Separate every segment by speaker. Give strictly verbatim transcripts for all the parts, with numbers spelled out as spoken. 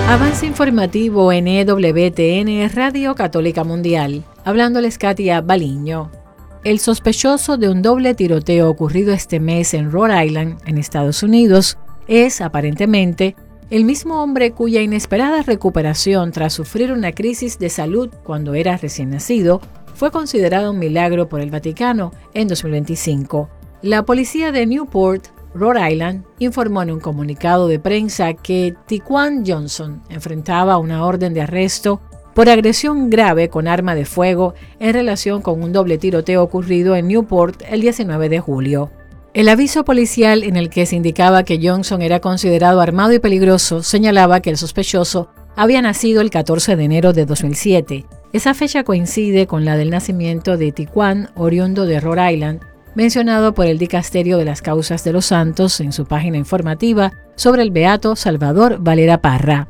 Speaker 1: Avance informativo en E W T N Radio Católica Mundial. Hablándoles Katia Baliño. El sospechoso de un doble tiroteo ocurrido este mes en Rhode Island, en Estados Unidos, es, aparentemente, el mismo hombre cuya inesperada recuperación tras sufrir una crisis de salud cuando era recién nacido fue considerado un milagro por el Vaticano en dos mil veinticinco. La policía de Newport, Rhode Island, informó en un comunicado de prensa que Tyquan Johnson enfrentaba una orden de arresto por agresión grave con arma de fuego en relación con un doble tiroteo ocurrido en Newport el diecinueve de julio. El aviso policial en el que se indicaba que Johnson era considerado armado y peligroso señalaba que el sospechoso había nacido el catorce de enero de dos mil siete. Esa fecha coincide con la del nacimiento de Tyquan, oriundo de Rhode Island, mencionado por el Dicasterio de las Causas de los Santos en su página informativa sobre el beato Salvador Valera Parra.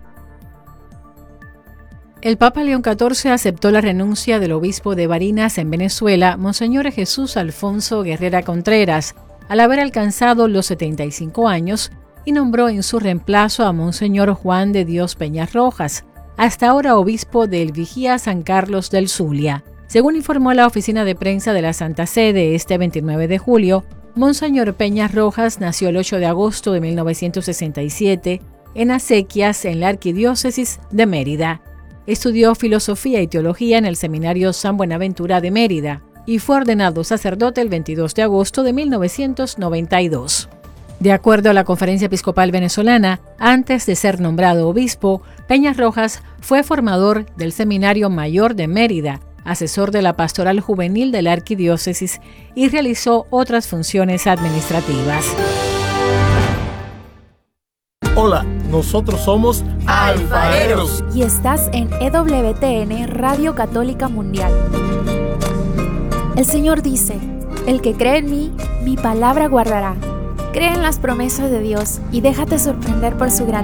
Speaker 1: El Papa León catorce aceptó la renuncia del obispo de Barinas en Venezuela, Monseñor Jesús Alfonso Guerrera Contreras, al haber alcanzado los setenta y cinco años, y nombró en su reemplazo a Monseñor Juan de Dios Peñas Rojas, hasta ahora obispo del Vigía San Carlos del Zulia. Según informó la oficina de prensa de la Santa Sede este veintinueve de julio, Monseñor Peñas Rojas nació el ocho de agosto de mil novecientos sesenta y siete en Acequias, en la Arquidiócesis de Mérida. Estudió filosofía y teología en el Seminario San Buenaventura de Mérida y fue ordenado sacerdote el veintidós de agosto de mil novecientos noventa y dos. De acuerdo a la Conferencia Episcopal Venezolana, antes de ser nombrado obispo, Peñas Rojas fue formador del Seminario Mayor de Mérida, asesor de la Pastoral Juvenil de la Arquidiócesis y realizó otras funciones administrativas.
Speaker 2: Hola, nosotros somos alfareros
Speaker 3: y estás en E W T N Radio Católica Mundial. El Señor dice, el que cree en mí, mi palabra guardará. Cree en las promesas de Dios y déjate sorprender por su grandeza.